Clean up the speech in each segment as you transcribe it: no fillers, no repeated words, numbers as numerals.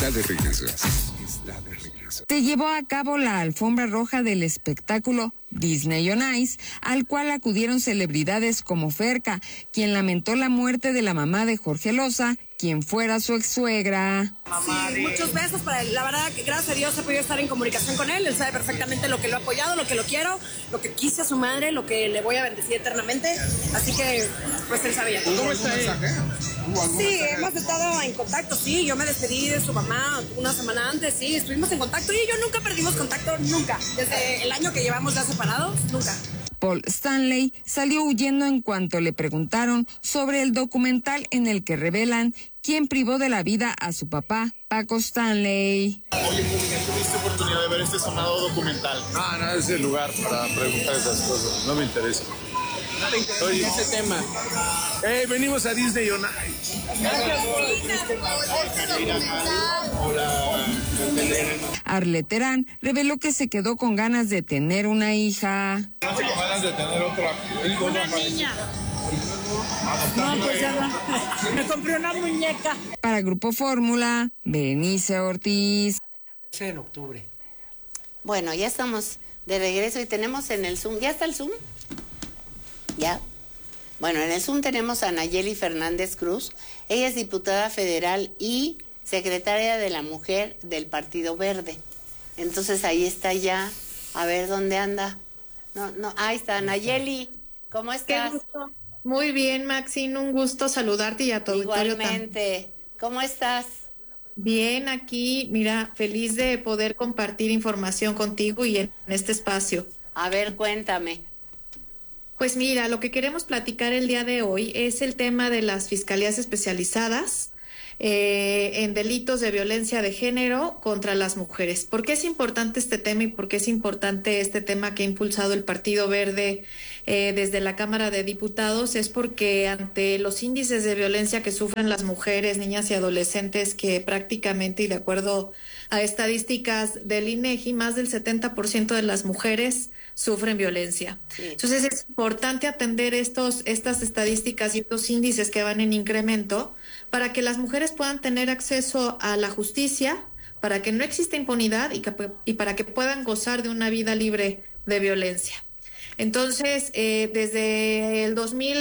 está de regreso. Está de regreso. Se llevó a cabo la alfombra roja del espectáculo Disney on Ice, al cual acudieron celebridades como Ferca, quien lamentó la muerte de la mamá de Jorge Loza, quien fuera su ex-suegra. Sí, muchos besos para él. La verdad, gracias a Dios he podido estar en comunicación con él. Él sabe perfectamente lo que lo ha apoyado, lo que lo quiero, lo que quise a su madre, lo que le voy a bendecir eternamente. Así que, pues él sabía. ¿Cómo está él? Sí, hemos estado en contacto, sí. Yo me despedí de su mamá una semana antes, sí. Estuvimos en contacto y yo nunca perdimos contacto, nunca. Desde el año que llevamos ya separados, nunca. Paul Stanley salió huyendo en cuanto le preguntaron sobre el documental en el que revelan quién privó de la vida a su papá, Paco Stanley. Oye, ¿tuviste oportunidad de ver este sonado documental? No es el lugar para preguntar esas cosas, no me interesa. ¿No te interesa Oye, ese tema? Venimos a Disney on Ice. Arlet Terán reveló que se quedó con ganas de tener una hija. No tengo ganas de tener otra. Una niña. No, pues ya no. Me compré una muñeca. Para Grupo Fórmula, Berenice Ortiz. En octubre. Bueno, ya estamos de regreso y tenemos en el Zoom. ¿Ya está el Zoom? ¿Ya? Bueno, en el Zoom tenemos a Nayeli Fernández Cruz. Ella es diputada federal y secretaria de la Mujer del Partido Verde. Entonces ahí está ya. A ver dónde anda. No, ahí está. Nayeli, ¿cómo estás? Qué gusto. Muy bien, Maxine, un gusto saludarte y a tu auditorio. Igualmente. ¿Cómo estás? Bien, aquí, mira, feliz de poder compartir información contigo y en este espacio. A ver, cuéntame. Pues mira, lo que queremos platicar el día de hoy es el tema de las fiscalías especializadas en delitos de violencia de género contra las mujeres. ¿Por qué es importante este tema y por qué es importante este tema que ha impulsado el Partido Verde desde la Cámara de Diputados? Es porque ante los índices de violencia que sufren las mujeres, niñas y adolescentes, que prácticamente, y de acuerdo a estadísticas del INEGI, más del 70% de las mujeres sufren violencia. Sí. Entonces es importante atender estas estadísticas y estos índices que van en incremento para que las mujeres puedan tener acceso a la justicia, para que no exista impunidad y para que puedan gozar de una vida libre de violencia. Entonces, desde el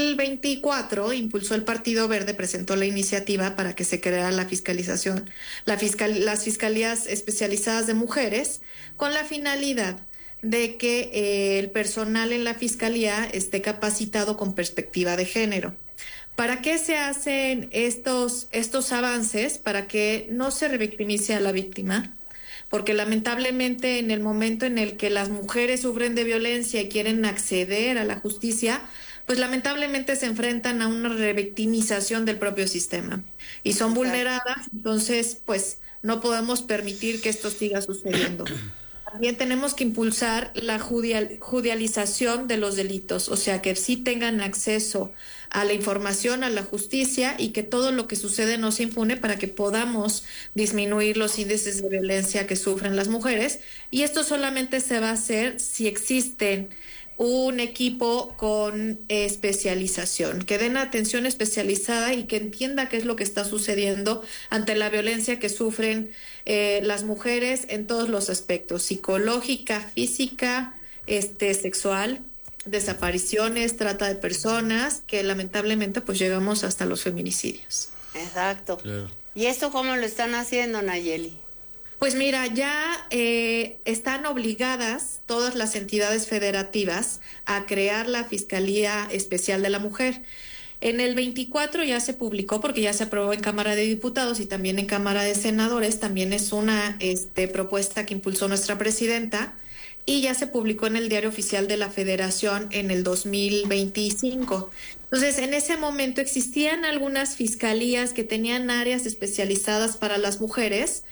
2024 impulsó el Partido Verde, presentó la iniciativa para que se creara la fiscalización, las fiscalías especializadas de mujeres, con la finalidad de que el personal en la fiscalía esté capacitado con perspectiva de género. ¿Para qué se hacen estos avances? Para que no se revictimice a la víctima, porque lamentablemente en el momento en el que las mujeres sufren de violencia y quieren acceder a la justicia, pues lamentablemente se enfrentan a una revictimización del propio sistema y son vulneradas. Entonces pues no podemos permitir que esto siga sucediendo. También tenemos que impulsar la judicialización de los delitos, o sea, que sí tengan acceso a la información, a la justicia, y que todo lo que sucede no se impune, para que podamos disminuir los índices de violencia que sufren las mujeres. Y esto solamente se va a hacer si existen un equipo con especialización, que den atención especializada y que entienda qué es lo que está sucediendo ante la violencia que sufren las mujeres en todos los aspectos: psicológica, física, sexual, desapariciones, trata de personas, que lamentablemente pues llegamos hasta los feminicidios. Exacto. Claro. ¿Y esto cómo lo están haciendo, Nayeli? Pues mira, ya están obligadas todas las entidades federativas a crear la Fiscalía Especial de la Mujer. En el 24 ya se publicó, porque ya se aprobó en Cámara de Diputados y también en Cámara de Senadores. También es una propuesta que impulsó nuestra presidenta, y ya se publicó en el Diario Oficial de la Federación en el 2025. Entonces, en ese momento existían algunas fiscalías que tenían áreas especializadas para las mujeres,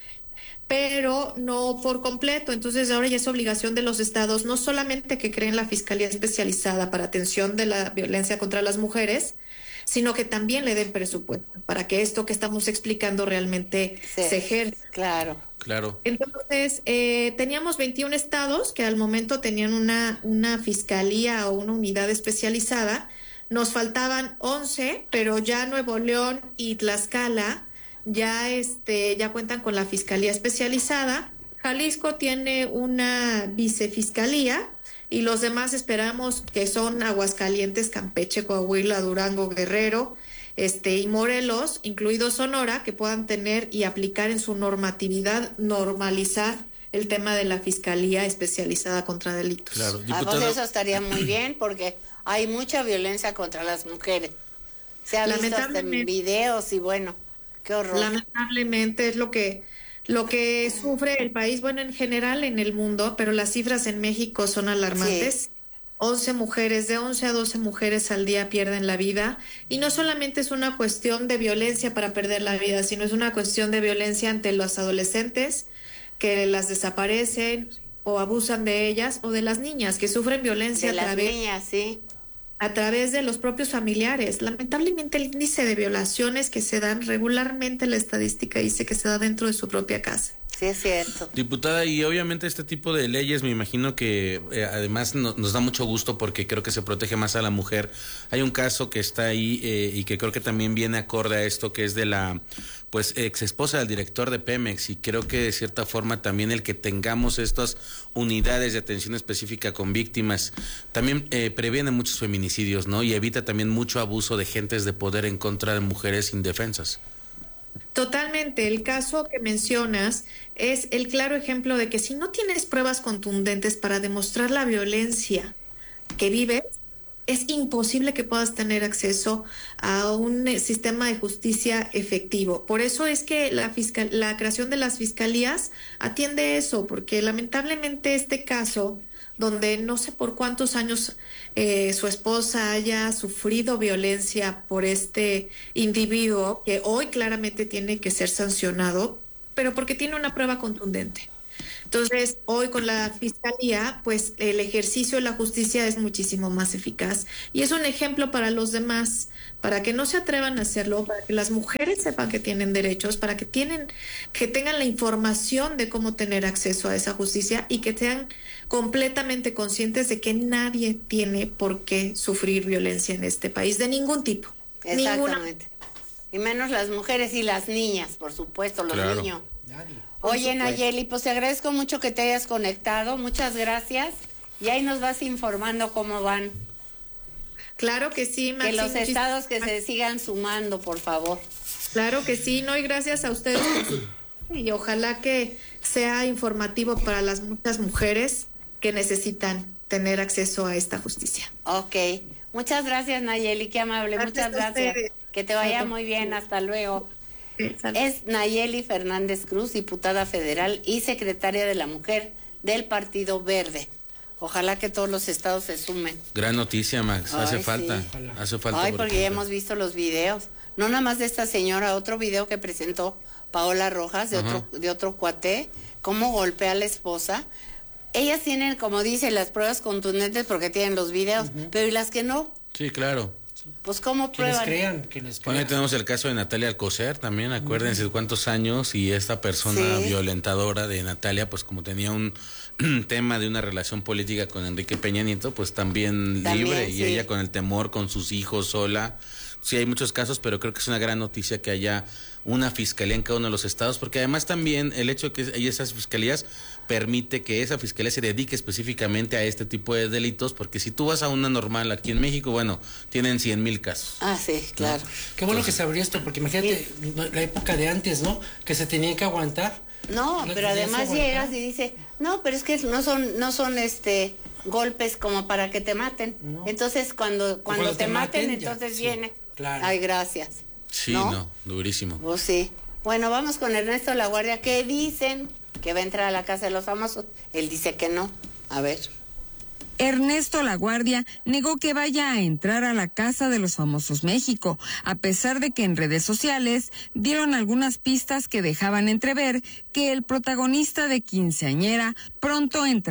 pero no por completo. Entonces ahora ya es obligación de los estados no solamente que creen la Fiscalía Especializada para atención de la violencia contra las mujeres, sino que también le den presupuesto para que esto que estamos explicando realmente se ejerza. Claro. Entonces, teníamos 21 estados que al momento tenían una fiscalía o una unidad especializada. Nos faltaban 11, pero ya Nuevo León y Tlaxcala ya cuentan con la Fiscalía Especializada. Jalisco tiene una vicefiscalía y los demás esperamos que son Aguascalientes, Campeche, Coahuila, Durango, Guerrero, y Morelos, incluido Sonora, que puedan tener y aplicar en su normatividad, normalizar el tema de la Fiscalía Especializada contra Delitos. Claro, Pues eso estaría muy bien porque hay mucha violencia contra las mujeres. Se ha visto hasta en videos y bueno, qué horror. Lamentablemente es lo que sufre el país, bueno, en general en el mundo, pero las cifras en México son alarmantes. Sí. 11 mujeres, de 11 a 12 mujeres al día pierden la vida. Y no solamente es una cuestión de violencia para perder la vida, sino es una cuestión de violencia ante los adolescentes que las desaparecen o abusan de ellas, o de las niñas que sufren violencia a través de los propios familiares. Lamentablemente el índice de violaciones que se dan regularmente, la estadística dice que se da dentro de su propia casa. Sí, es cierto. Diputada, y obviamente este tipo de leyes me imagino que además nos da mucho gusto porque creo que se protege más a la mujer. Hay un caso que está ahí y que creo que también viene acorde a esto, que es de la ex esposa del director de Pemex, y creo que de cierta forma también el que tengamos estas unidades de atención específica con víctimas también previene muchos feminicidios, ¿no? Y evita también mucho abuso de gentes de poder en contra de mujeres indefensas. Totalmente, el caso que mencionas es el claro ejemplo de que si no tienes pruebas contundentes para demostrar la violencia que vives, es imposible que puedas tener acceso a un sistema de justicia efectivo. Por eso es que la creación de las fiscalías atiende eso, porque lamentablemente este caso, donde no sé por cuántos años su esposa haya sufrido violencia por este individuo, que hoy claramente tiene que ser sancionado, pero porque tiene una prueba contundente. Entonces, hoy con la Fiscalía, pues el ejercicio de la justicia es muchísimo más eficaz. Y es un ejemplo para los demás, para que no se atrevan a hacerlo, para que las mujeres sepan que tienen derechos, para que tengan la información de cómo tener acceso a esa justicia y que sean completamente conscientes de que nadie tiene por qué sufrir violencia en este país, de ningún tipo. Exactamente. Y menos las mujeres y las niñas, por supuesto, los niños. Oye, Nayeli, pues te agradezco mucho que te hayas conectado, muchas gracias, y ahí nos vas informando cómo van. Claro que sí, Maxi. Que los estados que se sigan sumando, por favor. Claro que sí, no, y gracias a ustedes y ojalá que sea informativo para las muchas mujeres que necesitan tener acceso a esta justicia. Ok, muchas gracias, Nayeli, qué amable, muchas gracias. Que te vaya muy bien, hasta luego. Es Nayeli Fernández Cruz, diputada federal y secretaria de la Mujer del Partido Verde. Ojalá que todos los estados se sumen. Gran noticia, Max. Hace falta. Ay, porque ya hemos visto los videos. No nada más de esta señora, otro video que presentó Paola Rojas, de otro cuate, cómo golpea a la esposa. Ellas tienen, como dice, las pruebas contundentes porque tienen los videos, pero ¿y las que no? Sí, claro. Pues ¿cómo prueban? Que les crean. Bueno, ahí tenemos el caso de Natalia Alcocer también, acuérdense de cuántos años, y esta persona violentadora de Natalia, pues como tenía un tema de una relación política con Enrique Peña Nieto, pues también libre, y ella con el temor, con sus hijos sola. Sí, hay muchos casos, pero creo que es una gran noticia que haya una fiscalía en cada uno de los estados, porque además también el hecho de que hay esas fiscalías permite que esa fiscalía se dedique específicamente a este tipo de delitos, porque si tú vas a una normal aquí en México, bueno, tienen 100,000 casos. Ah, sí, claro. ¿No? Qué bueno que se abrió esto, porque imagínate la época de antes, ¿no? Que se tenía que aguantar. No, pero además llegas y dice, no, pero es que no son golpes como para que te maten. No. Entonces cuando te maten entonces viene. Claro. Ay, gracias. Sí, no, durísimo. Pues sí. Bueno, vamos con Ernesto Laguardia. ¿Qué dicen? Que va a entrar a la Casa de los Famosos. Él dice que no. A ver. Ernesto Laguardia negó que vaya a entrar a la Casa de los Famosos México, a pesar de que en redes sociales dieron algunas pistas que dejaban entrever que el protagonista de Quinceañera pronto entrará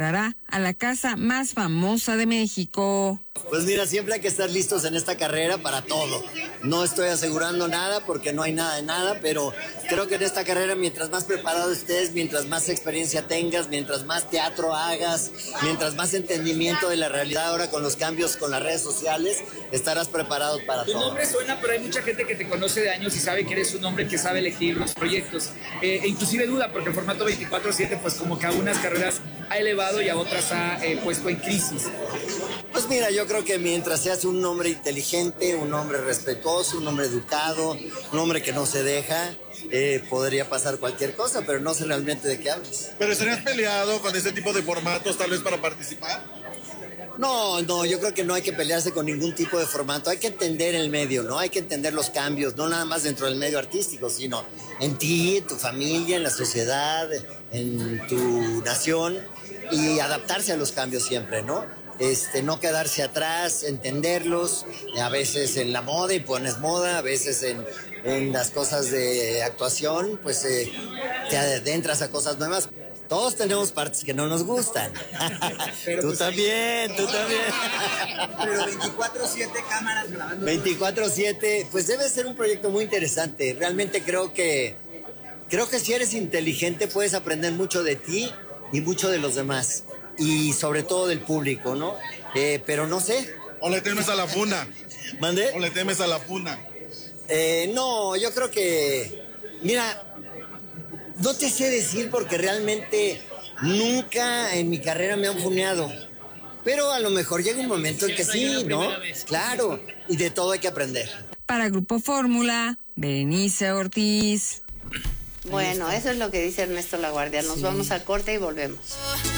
a la casa más famosa de México. Pues mira, siempre hay que estar listos en esta carrera para todo. No estoy asegurando nada porque no hay nada de nada, pero creo que en esta carrera mientras más preparado estés, mientras más experiencia tengas, mientras más teatro hagas, mientras más entendimiento de la realidad ahora con los cambios con las redes sociales, estarás preparado para todo. Tu nombre suena, pero hay mucha gente que te conoce de años y sabe que eres un hombre que sabe elegir los proyectos. E inclusive duda, porque el formato 24/7 pues como que a unas carreras ha elevado y a otras ha puesto en crisis. Pues mira, yo creo que mientras seas un hombre inteligente, un hombre respetuoso, un hombre educado, un hombre que no se deja, podría pasar cualquier cosa, pero no sé realmente de qué hablas. ¿Pero estarías peleado con este tipo de formatos tal vez para participar? No, yo creo que no hay que pelearse con ningún tipo de formato. Hay que entender el medio, ¿no? Hay que entender los cambios, no nada más dentro del medio artístico, sino en ti, en tu familia, en la sociedad, en tu nación, y adaptarse a los cambios siempre, ¿no? No quedarse atrás, entenderlos, a veces en la moda y pones moda, a veces en las cosas de actuación, pues te adentras a cosas nuevas. Todos tenemos partes que no nos gustan. Pero tú pues, también. Pero 24/7 cámaras grabando. 24/7, pues debe ser un proyecto muy interesante. Realmente creo que si eres inteligente puedes aprender mucho de ti y mucho de los demás. Y sobre todo del público, ¿no? Pero no sé. ¿O le temes a la funa? ¿Mandé? ¿O le temes a la funa? No, yo creo que... Mira, no te sé decir porque realmente nunca en mi carrera me han funeado. Pero a lo mejor llega un momento en que sí, ¿no? Claro, y de todo hay que aprender. Para Grupo Fórmula, Berenice Ortiz. Bueno, eso es lo que dice Ernesto Laguardia. Nos vamos a corte y volvemos.